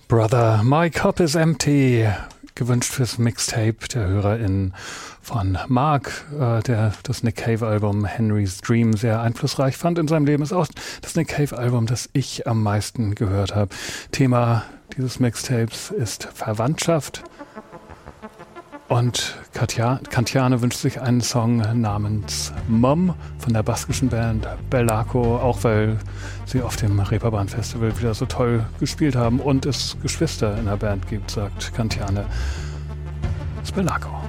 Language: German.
Brother, my cup is empty. Gewünscht fürs Mixtape der HörerInnen von Mark, der das Nick Cave-Album Henry's Dream sehr einflussreich fand in seinem Leben. Ist auch das Nick Cave-Album, das ich am meisten gehört habe. Thema dieses Mixtapes ist Verwandtschaft. Und Kantiane wünscht sich einen Song namens Mom von der baskischen Band Bellako, auch weil sie auf dem Reeperbahn-Festival wieder so toll gespielt haben und es Geschwister in der Band gibt, sagt Kantiane. Das ist Bellako.